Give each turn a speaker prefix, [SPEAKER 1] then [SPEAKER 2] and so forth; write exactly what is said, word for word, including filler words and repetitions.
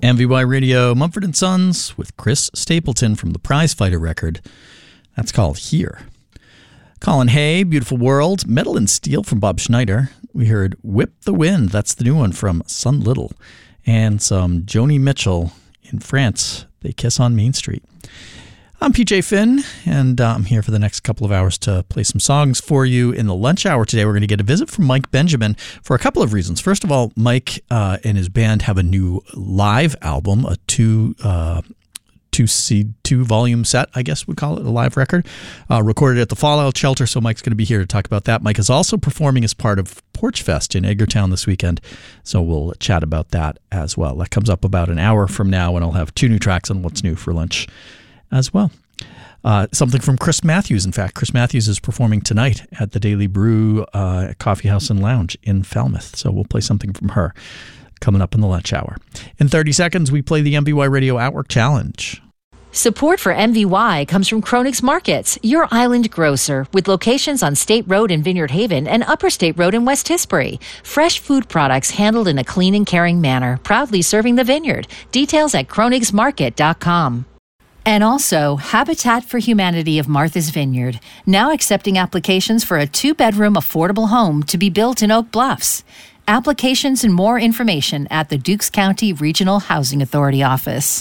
[SPEAKER 1] M V Y Radio, Mumford and Sons with Chris Stapleton from the Prizefighter record. That's called Here. Colin Hay, Beautiful World, Metal and Steel from Bob Schneider. We heard Whip the Wind, that's the new one from Sun Little. And some Joni Mitchell in France, They Kiss on Main Street. I'm P J Finn, and uh, I'm here for the next couple of hours to play some songs for you. In the lunch hour today, we're going to get a visit from Mike Benjamin for a couple of reasons. First of all, Mike uh, and his band have a new live album, a two uh, two C two volume set, I guess we'd call it, a live record, uh, recorded at the Fallout Shelter. So Mike's going to be here to talk about that. Mike is also performing as part of Porch Fest in Edgartown this weekend, so we'll chat about that as well. That comes up about an hour from now, and I'll have two new tracks on What's New for Lunch as well. Uh, something from Chris Matthews. In fact, Chris Matthews is performing tonight at the Daily Brew uh, Coffee House and Lounge in Falmouth. So we'll play something from her coming up in the lunch hour. In thirty seconds, we play the M V Y Radio Outwork Challenge.
[SPEAKER 2] Support for M V Y comes from Kronig's Markets, your island grocer, with locations on State Road in Vineyard Haven and Upper State Road in West Tisbury. Fresh food products handled in a clean and caring manner, proudly serving the vineyard. Details at kronigs market dot com. And also, Habitat for Humanity of Martha's Vineyard, now accepting applications for a two-bedroom affordable home to be built in Oak Bluffs. Applications and more information at the Dukes County Regional Housing Authority office.